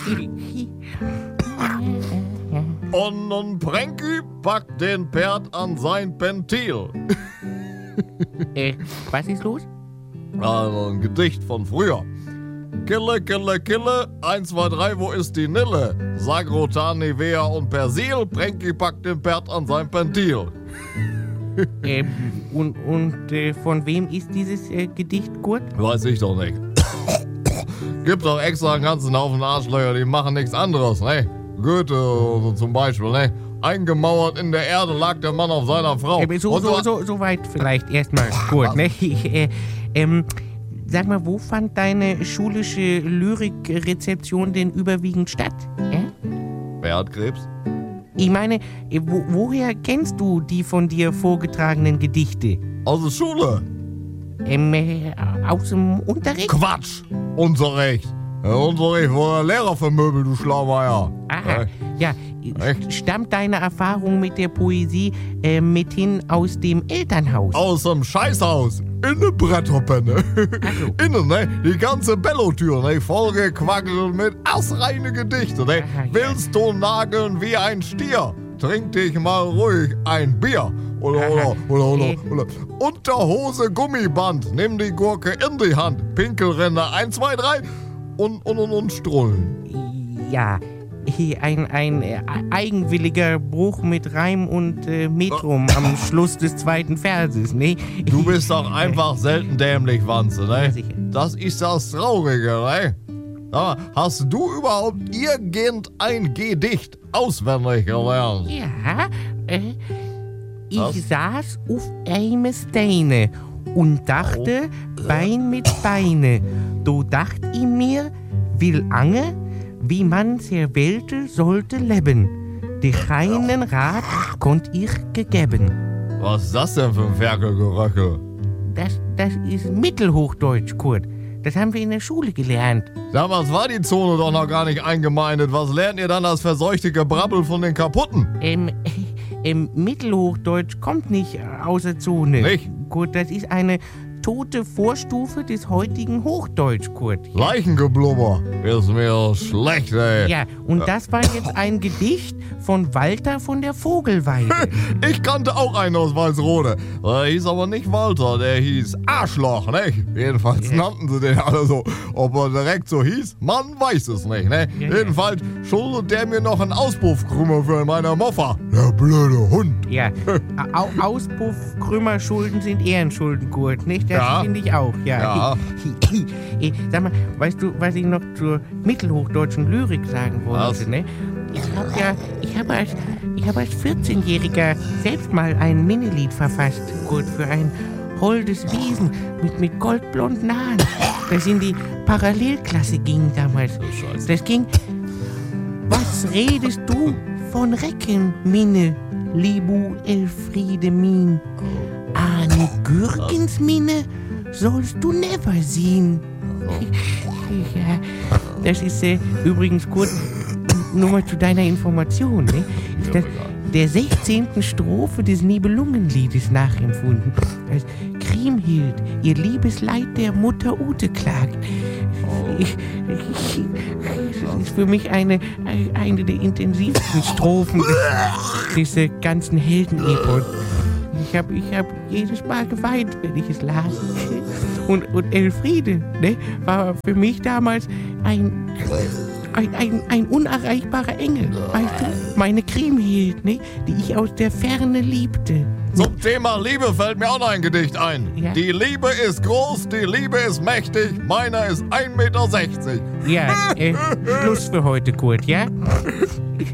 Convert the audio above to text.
Und nun Pranky packt den Pferd an sein Ventil. Was ist los? Also ein Gedicht von früher. Kille, Kille, Kille, 1, 2, 3, wo ist die Nille? Sagrotan, Nivea und Persil, Pranky packt den Pferd an sein Ventil. Von wem ist dieses Gedicht, Kurt? Weiß ich doch nicht. Gibt doch extra einen ganzen Haufen Arschlöcher, die machen nichts anderes, ne? Goethe so zum Beispiel, ne? Eingemauert in der Erde lag der Mann auf seiner Frau. So weit vielleicht erstmal, Kurt, ne? Sag mal, wo fand deine schulische Lyrikrezeption denn überwiegend statt? Wer hat Krebs? Ich meine, woher kennst du die von dir vorgetragenen Gedichte? Aus der Schule. Aus dem Unterricht? Quatsch! Unterricht. Unterricht war der Lehrer vermöbelt, du Schlaumeier. Aha, ja. Echt? Stammt deine Erfahrung mit der Poesie mithin aus dem Elternhaus? Aus dem Scheißhaus. Innen Bretterpenne. So. Innen, ne? Die ganze Bellotür, ne? Vollgequackelt mit assreine Gedichte, ne? Aha, ja. Willst du nageln wie ein Stier? Trink dich mal ruhig ein Bier. Oder. Unterhose, Gummiband. Nimm die Gurke in die Hand. Pinkelränder 1, 2, 3 und Strullen. Ja, ein eigenwilliger Bruch mit Reim und Metrum am Schluss des zweiten Verses, ne? Du bist doch einfach selten dämlich, Wanze, ne? Ja, sicher. Das ist das Traurige, ne? Aber hast du überhaupt irgendein Gedicht auswendig gelernt? Ja, ich Was? saß auf einem Steine und dachte Bein mit Beine. Da dacht ich mir, will Ange, wie man der Welt sollte leben. Die keinen Rat konnt ich gegeben. Was ist das denn für ein Ferkelgeröckel? Das ist Mittelhochdeutsch, Kurt. Das haben wir in der Schule gelernt. Damals war die Zone doch noch gar nicht eingemeindet. Was lernt ihr dann das verseuchte Gebrabbel von den Kaputten? Mittelhochdeutsch kommt nicht aus der Zone. Nicht? Kurt, das ist eine tote Vorstufe des heutigen Hochdeutsch, Kurt. Ja. Leichengeblubber. Ist mir schlecht, ey. Ja, und das war jetzt ein Gedicht von Walter von der Vogelweide. Ich kannte auch einen aus Walsrode. Der hieß aber nicht Walter, der hieß Arschloch, ne? Jedenfalls nannten sie den alle so. Ob er direkt so hieß, man weiß es nicht, ne? Ja. Jedenfalls schuldet der mir noch einen Auspuffkrümmer für meine Moffa. Der blöde Hund. Ja, Auspuff-Krümmerschulden sind Ehrenschulden, Kurt, nicht? Das Ja. finde ich auch, ja. Sag mal, weißt du, was ich noch zur mittelhochdeutschen Lyrik sagen wollte, Was? ne? Ich habe als 14-Jähriger selbst mal ein Minilied verfasst, Kurt, für ein holdes Wesen mit goldblonden Haaren. Das in die Parallelklasse ging damals. Scheiße. Das ging: Was redest du von Recken, Minne, Libu Elfriede Min? Eine Gürkensminne sollst du never sehen. Ja, das ist übrigens kurz, nur mal zu deiner Information, ne? Ist das der 16. Strophe des Nibelungenliedes nachempfunden. Als Kriemhild ihr Liebesleid der Mutter Ute klagt. Das ist für mich eine der intensivsten Strophen des ganzen Heldenepos. Ich hab jedes Mal geweint, wenn ich es las. Und Elfriede, ne, war für mich damals ein unerreichbarer Engel, weißt du? Meine Kriemhild, ne, die ich aus der Ferne liebte. Zum Thema Liebe fällt mir auch noch ein Gedicht ein. Ja? Die Liebe ist groß, die Liebe ist mächtig, meiner ist 1,60 Meter. Ja, Schluss für heute, Kurt, ja?